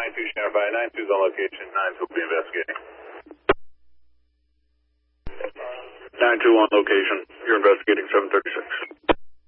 92 Shanghai, 92's on location, 92 will be investigating. 92 on location, you're investigating 736.